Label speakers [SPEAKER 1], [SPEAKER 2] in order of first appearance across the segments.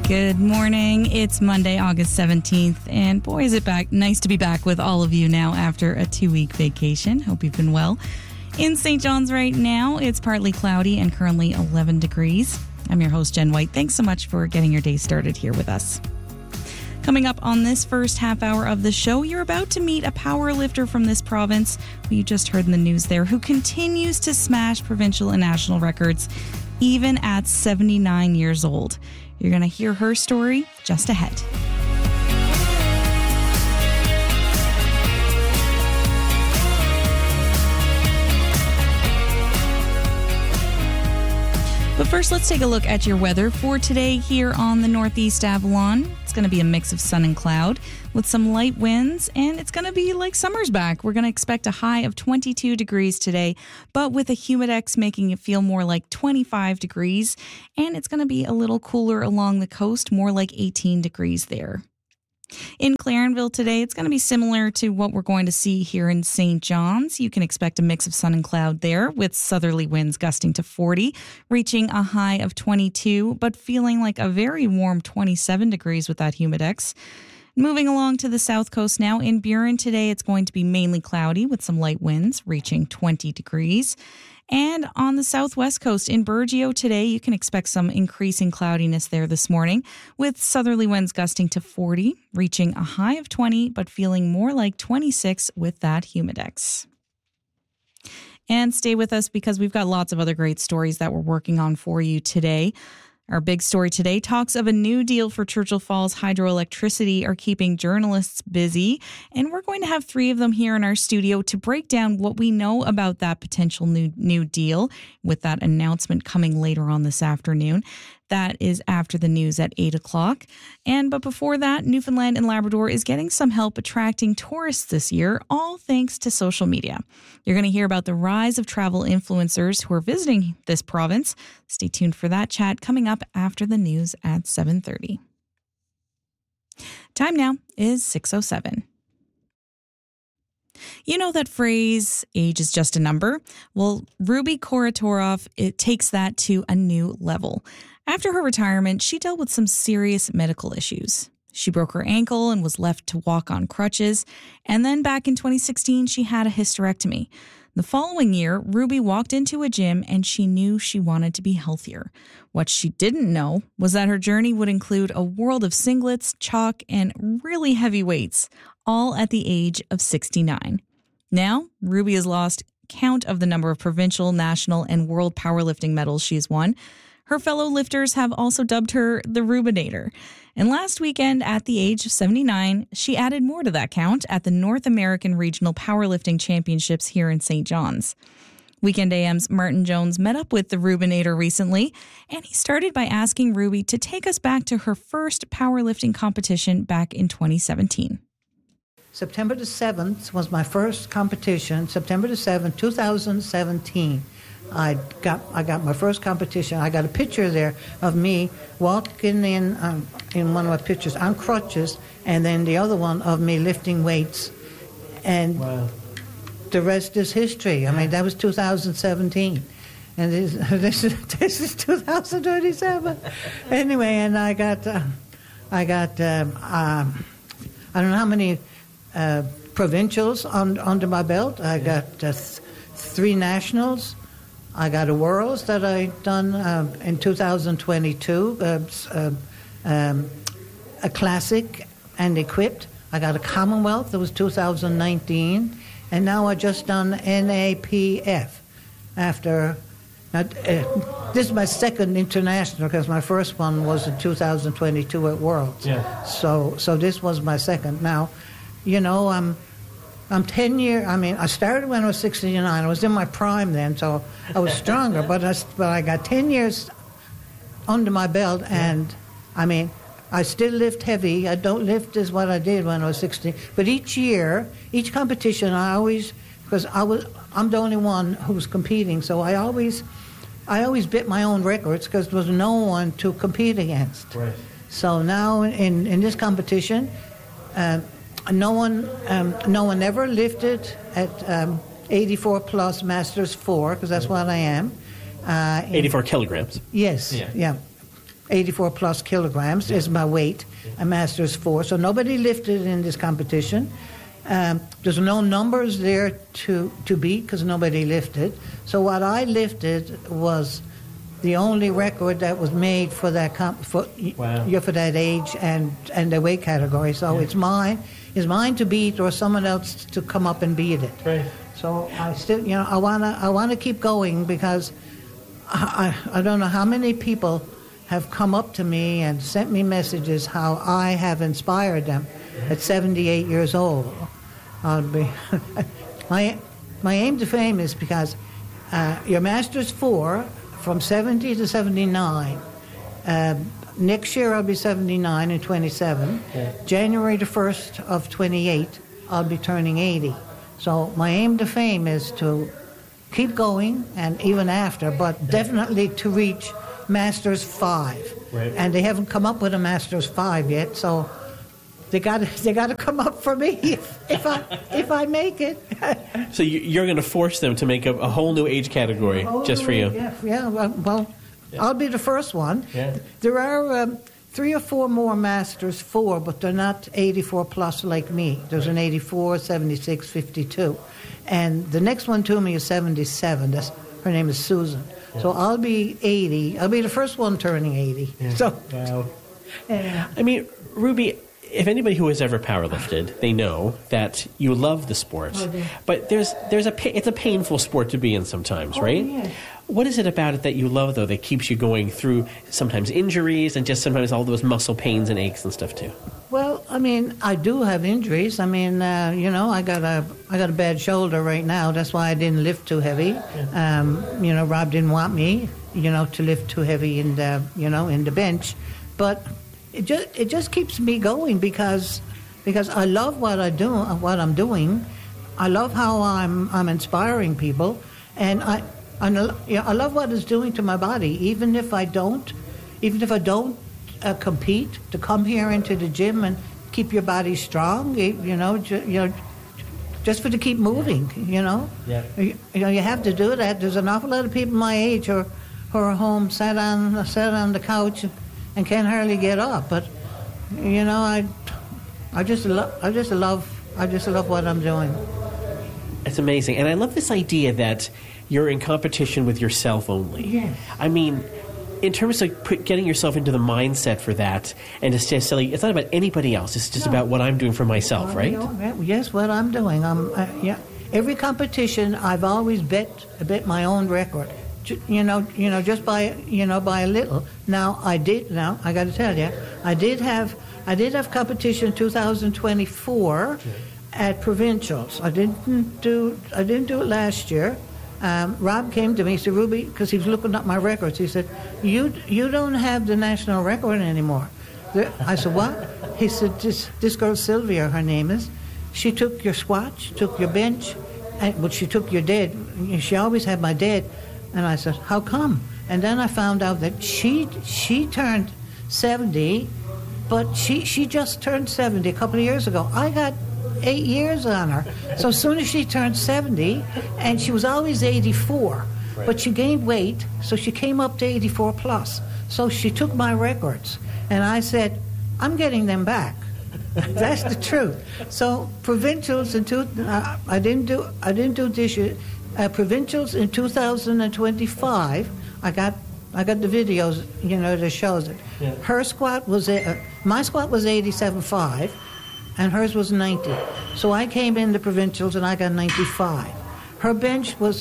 [SPEAKER 1] Good morning. It's Monday, August 17th, and boy, is it nice to be back with all of you now after a 2-week vacation. Hope you've been well. In St. John's right now, it's partly cloudy and currently 11 degrees. I'm your host, Jen White. Thanks so much for getting your day started here with us. Coming up on this first half hour of the show, you're about to meet a power lifter from this province, who you just heard in the news there, who continues to smash provincial and national records, even at 79 years old. You're going to hear her story just ahead. But first, let's take a look at your weather for today here on the Northeast Avalon. It's going to be a mix of sun and cloud with some light winds, and it's going to be like summer's back. We're going to expect a high of 22 degrees today, but with a humidex making it feel more like 25 degrees, and it's going to be a little cooler along the coast, more like 18 degrees there. In Clarenville today, it's going to be similar to what we're going to see here in St. John's. You can expect a mix of sun and cloud there with southerly winds gusting to 40, reaching a high of 22, but feeling like a very warm 27 degrees with that humidex. Moving along to the south coast now, in Burin today, it's going to be mainly cloudy with some light winds reaching 20 degrees. And on the southwest coast in Burgeo today, you can expect some increasing cloudiness there this morning with southerly winds gusting to 40, reaching a high of 20, but feeling more like 26 with that humidex. And stay with us because we've got lots of other great stories that we're working on for you today. Our big story today talks of a new deal for Churchill Falls Hydroelectricity are keeping journalists busy. And we're going to have 3 of them here in our studio to break down what we know about that potential new deal, with that announcement coming later on this afternoon. That is after the news at 8 o'clock. But before that, Newfoundland and Labrador is getting some help attracting tourists this year, all thanks to social media. You're going to hear about the rise of travel influencers who are visiting this province. Stay tuned for that chat coming up after the news at 7:30. Time now is 6:07. You know that phrase, age is just a number? Well, Ruby Koratorov, it takes that to a new level. After her retirement, she dealt with some serious medical issues. She broke her ankle and was left to walk on crutches. And then back in 2016, she had a hysterectomy. The following year, Ruby walked into a gym and she knew she wanted to be healthier. What she didn't know was that her journey would include a world of singlets, chalk, and really heavy weights, all at the age of 69. Now, Ruby has lost count of the number of provincial, national, and world powerlifting medals she's won. Her fellow lifters have also dubbed her the Rubinator. And last weekend, at the age of 79, she added more to that count at the North American Regional Powerlifting Championships here in St. John's. Weekend AM's Martin Jones met up with the Rubinator recently, and he started by asking Ruby to take us back to her first powerlifting competition back in 2017.
[SPEAKER 2] September the 7th was my first competition, September the 7th, 2017. I got my first competition. I got a picture there of me walking in one of my pictures on crutches, and then the other one of me lifting weights. And wow. The rest is history. I mean, that was 2017. And this is 2027. Anyway, and I got I don't know how many provincials under my belt. I got 3 nationals. I got a Worlds that I done in 2022, a Classic and Equipped. I got a Commonwealth that was 2019, and now I just done NAPF. This is my second international because my first one was in 2022 at Worlds. Yeah. So this was my second. Now, you know, I'm 10 years. I mean, I started when I was 69. I was in my prime then, so I was stronger. but I got 10 years under my belt, and I mean, I still lift heavy. I don't lift as what I did when I was 16. But each year, each competition, because I'm the only one who was competing, so I always bit my own records because there was no one to compete against. Right. So now in this competition. No one ever lifted at 84 plus Masters 4, because that's what I am.
[SPEAKER 3] 84 kilograms.
[SPEAKER 2] Yes, yeah. 84 plus kilograms is my weight. A Masters 4. So nobody lifted in this competition. There's no numbers there to beat because nobody lifted. So what I lifted was the only record that was made for that for that age and the weight category. So it's mine to beat, or someone else to come up and beat it.
[SPEAKER 3] Right.
[SPEAKER 2] So I still, I wanna keep going, because I don't know how many people have come up to me and sent me messages how I have inspired them at 78 years old. I'll be my aim to fame is because your Masters 4 from 70 to 79. Next year I'll be 79 and 27. January the 1st of 28, I'll be turning 80. So my aim to fame is to keep going, and even after, but definitely to reach Masters 5.
[SPEAKER 3] Right.
[SPEAKER 2] And they haven't come up with a Masters 5 yet, so they got to come up for me if I make it.
[SPEAKER 3] So you're going to force them to make a whole new age category just for you.
[SPEAKER 2] Yeah. Well, I'll be the first one.
[SPEAKER 3] Yeah.
[SPEAKER 2] There are 3 or 4 more Masters 4, but they're not 84 plus like me. There's an 84, 76, 52. And the next one to me is 77. Her name is Susan. Yeah. So I'll be 80. I'll be the first one turning 80. Yeah. So,
[SPEAKER 3] wow. I mean, Ruby, if anybody who has ever powerlifted, they know that you love the sport. But it's a painful sport to be in sometimes, right?
[SPEAKER 2] Yeah.
[SPEAKER 3] What is it about it that you love, though, that keeps you going through sometimes injuries and just sometimes all those muscle pains and aches and stuff, too?
[SPEAKER 2] Well, I mean, I do have injuries. I mean, I got a bad shoulder right now. That's why I didn't lift too heavy. Yeah. Rob didn't want me, to lift too heavy in the bench. But it just keeps me going because I love what I'm doing. I love how I'm inspiring people, and I love what it's doing to my body. Even if I don't compete, to come here into the gym and keep your body strong, just for to keep moving,
[SPEAKER 3] Yeah.
[SPEAKER 2] You have to do that. There's an awful lot of people my age who are home, sat on the couch and can't hardly get up. But I just love what I'm doing.
[SPEAKER 3] It's amazing, and I love this idea that you're in competition with yourself only.
[SPEAKER 2] Yes.
[SPEAKER 3] I mean, in terms of getting yourself into the mindset for that, and to stay silly, it's not about anybody else. It's just about what I'm doing for myself, right?
[SPEAKER 2] Yes, what I'm doing. Every competition, I've always bet my own record. Just by a little. Now I got to tell you, I did have competition 2024 at provincials. I didn't do it last year. Rob came to me, he said, Ruby, because he was looking up my records, he said, you don't have the national record anymore. I said, what? He said, this girl Sylvia, her name is, she took your squat, she took your bench, she took your dead. She always had my dead. And I said, how come? And then I found out that she turned 70, but she just turned 70 a couple of years ago. I got 8 years on her. So as soon as she turned 70, and she was always 84, but she gained weight, so she came up to 84 plus. So she took my records, and I said, I'm getting them back. That's the truth. So provincials I didn't do this year. Provincials in 2025, I got the videos, that shows it. Yeah. Her squat was my squat was 87.5. And hers was 90. So I came in the provincials and I got 95. My bench was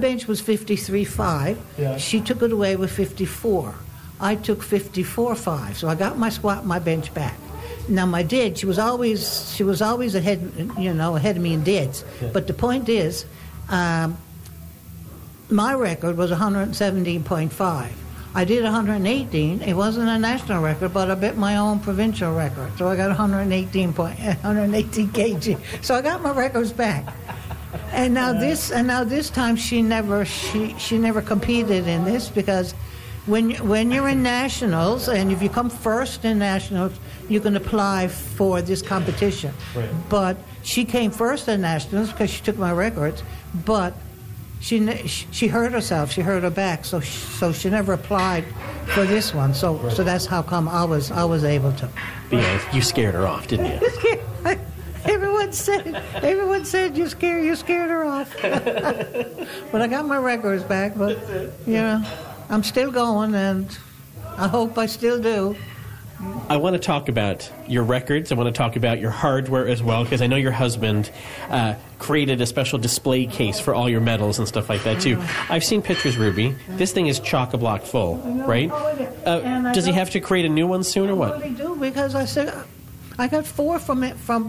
[SPEAKER 2] 53.5. Yeah. She took it away with 54. I took 54.5. So I got my squat and my bench back. Now my dead, she was always ahead of me in deads. Yeah. But the point is, my record was 117.5. I did 118. It wasn't a national record, but I bet my own provincial record. So I got 118 kg. So I got my records back. And now this time she never competed in this, because when you're in nationals, and if you come first in nationals, you can apply for this competition. Right. But she came first in nationals because she took my records, but she hurt herself. She hurt her back, so she never applied for this one. So that's how come I was able to.
[SPEAKER 3] But yeah, you scared her off, didn't you?
[SPEAKER 2] Everyone said you scared her off. But I got my records back. But I'm still going, and I hope I still do.
[SPEAKER 3] I want to talk about your records. I want to talk about your hardware as well, because I know your husband created a special display case for all your medals and stuff like that, too. I've seen pictures, Ruby. This thing is chock-a-block full, right? Does he have to create a new one soon, or what?
[SPEAKER 2] I really do, because I got 4 from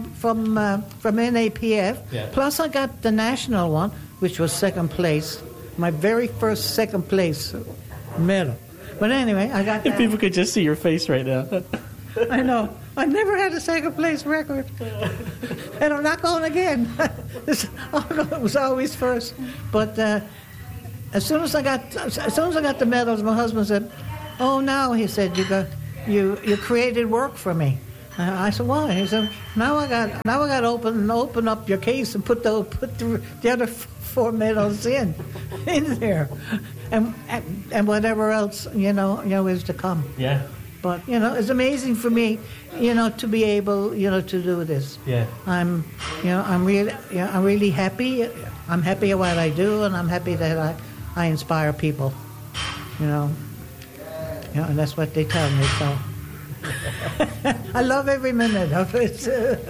[SPEAKER 2] NAPF, plus I got the national one, which was second place, my very first second place medal. But anyway, I got that.
[SPEAKER 3] If people could just see your face right now.
[SPEAKER 2] I know. I never had a second place record. And I'm not going again. It was always first. But as soon as I got the medals, my husband said, "Oh, now," he said, you created work for me." I said, "Why?" He said, now I got to open up your case and put the other 4 medals in there, and whatever else is to come.
[SPEAKER 3] Yeah.
[SPEAKER 2] But it's amazing for me, to be able, to do this.
[SPEAKER 3] Yeah.
[SPEAKER 2] I'm really happy. I'm happy at what I do, and I'm happy that I inspire people. And that's what they tell me. So. I love every minute of it.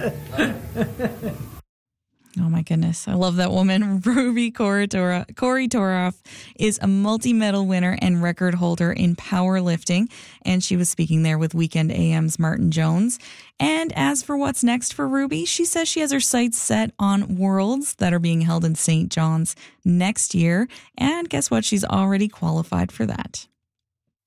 [SPEAKER 1] Oh my goodness. I love that woman. Ruby Corey Toroff is a multi-medal winner and record holder in powerlifting. And she was speaking there with Weekend AM's Martin Jones. And as for what's next for Ruby, she says she has her sights set on Worlds that are being held in St. John's next year. And guess what? She's already qualified for that.